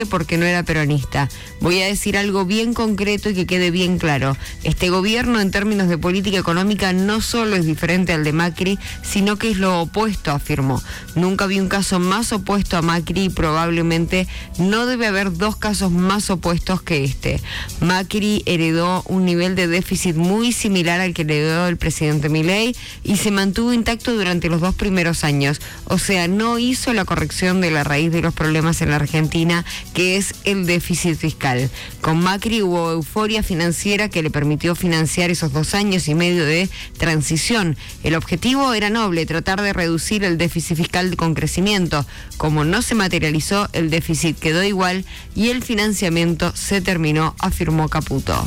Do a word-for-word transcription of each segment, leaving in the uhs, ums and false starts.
porque no era peronista. Voy a decir algo bien concreto y que quede bien claro. Este gobierno, en términos de política económica, no solo es diferente al de Macri, sino que es lo opuesto, afirmó. Nunca vi un caso más opuesto a Macri y probablemente no debe haber dos casos más opuestos que este. Macri heredó un nivel de déficit muy similar al que heredó el presidente Milei y se mantuvo intacto durante los dos primeros años. O sea, no hizo la corrección de la raíz de los problemas en la Argentina, que es el déficit fiscal. Con Macri hubo euforia financiera que le permitió financiar esos dos años y medio de transición. El objetivo era noble, tratar de reducir el déficit fiscal con crecimiento. Como no se materializó, el déficit quedó igual y el financiamiento se terminó, afirmó Caputo.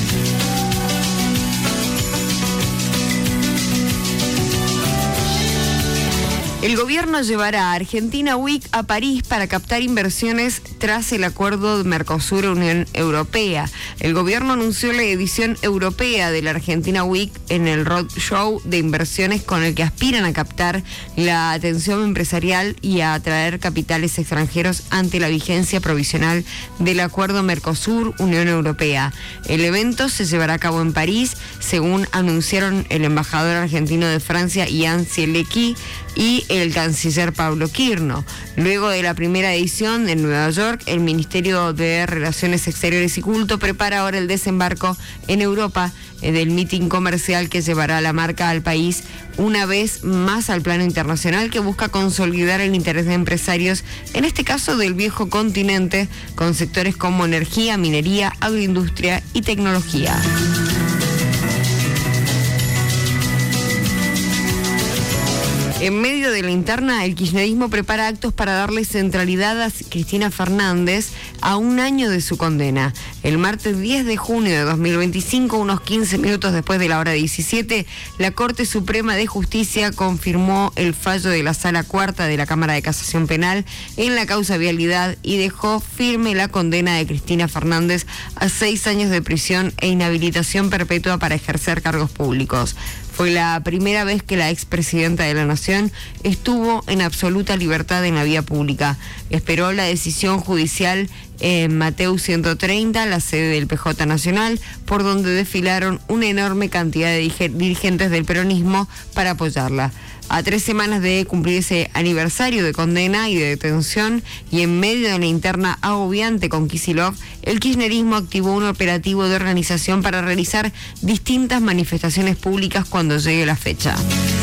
El gobierno llevará a Argentina Week a París para captar inversiones tras el acuerdo de Mercosur-Unión Europea. El gobierno anunció la edición europea de la Argentina Week en el roadshow de inversiones con el que aspiran a captar la atención empresarial y a atraer capitales extranjeros ante la vigencia provisional del acuerdo Mercosur-Unión Europea. El evento se llevará a cabo en París, según anunciaron el embajador argentino de Francia, Ian Cielecki, y el canciller Pablo Quirno. Luego de la primera edición en Nueva York, el Ministerio de Relaciones Exteriores y Culto prepara ahora el desembarco en Europa eh, del mitin comercial que llevará la marca al país una vez más al plano internacional, que busca consolidar el interés de empresarios, en este caso del viejo continente, con sectores como energía, minería, agroindustria y tecnología. En medio de la interna, el kirchnerismo prepara actos para darle centralidad a Cristina Fernández a un año de su condena. El martes diez de junio de dos mil veinticinco, unos quince minutos después de la hora diecisiete, la Corte Suprema de Justicia confirmó el fallo de la Sala Cuarta de la Cámara de Casación Penal en la causa vialidad y dejó firme la condena de Cristina Fernández a seis años de prisión e inhabilitación perpetua para ejercer cargos públicos. Fue la primera vez que la expresidenta de la Nación estuvo en absoluta libertad en la vía pública. Esperó la decisión judicial en Mateu ciento treinta, la sede del P J Nacional, por donde desfilaron una enorme cantidad de dirigentes del peronismo para apoyarla. A tres semanas de cumplirse aniversario de condena y de detención, y en medio de la interna agobiante con Kicillof, el kirchnerismo activó un operativo de organización para realizar distintas manifestaciones públicas cuando llegue la fecha.